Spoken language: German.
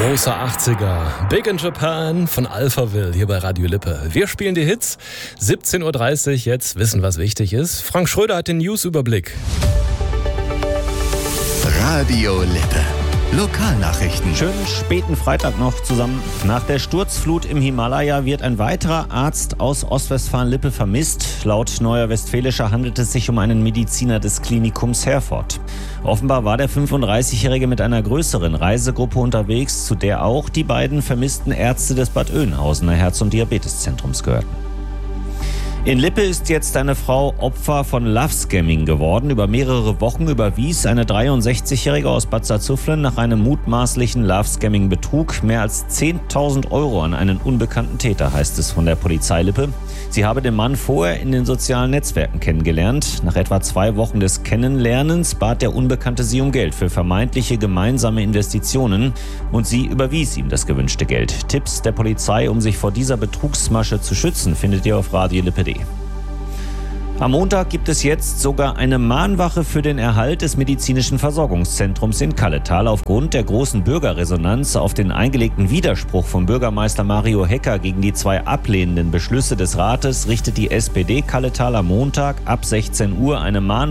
Großer 80er, Big in Japan von Alphaville hier bei Radio Lippe. Wir spielen die Hits, 17.30 Uhr, jetzt wissen, was wichtig ist. Frank Schröder hat den News-Überblick. Radio Lippe. Lokalnachrichten. Schönen späten Freitag noch zusammen. Nach der Sturzflut im Himalaya wird ein weiterer Arzt aus Ostwestfalen-Lippe vermisst. Laut Neuer Westfälischer handelt es sich um einen Mediziner des Klinikums Herford. Offenbar war der 35-Jährige mit einer größeren Reisegruppe unterwegs, zu der auch die beiden vermissten Ärzte des Bad Oeynhausener Herz- und Diabeteszentrums gehörten. In Lippe ist jetzt eine Frau Opfer von Love-Scamming geworden. Über mehrere Wochen überwies eine 63-Jährige aus Bad Salzuflen nach einem mutmaßlichen Love-Scamming-Betrug mehr als 10.000 Euro an einen unbekannten Täter, heißt es von der Polizei Lippe. Sie habe den Mann vorher in den sozialen Netzwerken kennengelernt. Nach etwa 2 Wochen des Kennenlernens bat der Unbekannte sie um Geld für vermeintliche gemeinsame Investitionen und sie überwies ihm das gewünschte Geld. Tipps der Polizei, um sich vor dieser Betrugsmasche zu schützen, findet ihr auf radiolippe.de. Am Montag gibt es jetzt sogar eine Mahnwache für den Erhalt des medizinischen Versorgungszentrums in Kalletal. Aufgrund der großen Bürgerresonanz auf den eingelegten Widerspruch von Bürgermeister Mario Hecker gegen die 2 ablehnenden Beschlüsse des Rates richtet die SPD Kalletal am Montag ab 16 Uhr eine Mahnwache